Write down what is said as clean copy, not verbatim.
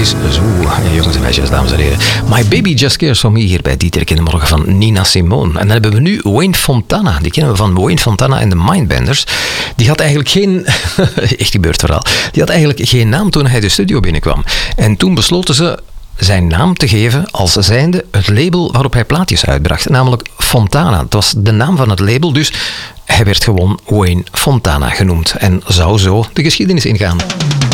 is zo, jongens en meisjes, dames en heren. My Baby Just Cares For Me hier bij Dietrich in de Morgen van Nina Simone. En dan hebben we nu Wayne Fontana. Die kennen we van Wayne Fontana en de Mindbenders. Die had eigenlijk geen... echt gebeurd verhaal. Die had eigenlijk geen naam toen hij de studio binnenkwam. En toen besloten ze zijn naam te geven als zijnde het label waarop hij plaatjes uitbracht. Namelijk Fontana. Het was de naam van het label, dus hij werd gewoon Wayne Fontana genoemd. En zou zo de geschiedenis ingaan.